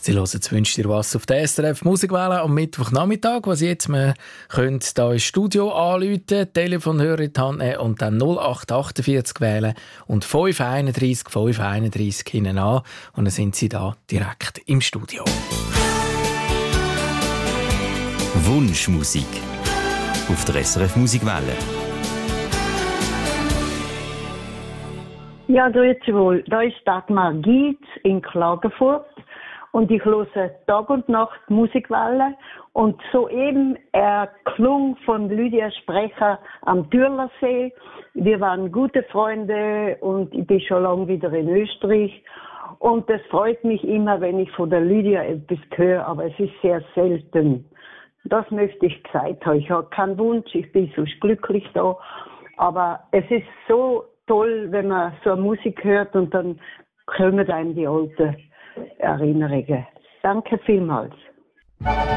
Sie hören «Es wünscht dir was» auf der SRF Musikwelle am Mittwochnachmittag, was jetzt man könnt hier ins Studio anrufen, Telefonhörer in die Hand nehmen und dann 0848 wählen und 531 531 hinten an und dann sind Sie da direkt im Studio. Wunschmusik auf der SRF Musikwelle. Ja, grüezi wohl. Da ist Dagmar Gietz in Klagenfurt und ich höre Tag und Nacht Musikwelle und soeben Erklung von Lydia Sprecher am Türlersee. Wir waren gute Freunde und ich bin schon lange wieder in Österreich und es freut mich immer, wenn ich von der Lydia etwas höre, aber es ist sehr selten. Das möchte ich gesagt haben. Ich habe keinen Wunsch, ich bin sonst glücklich da. Aber es ist so toll, wenn man so eine Musik hört und dann kommen einem die alten Erinnerungen. Danke vielmals.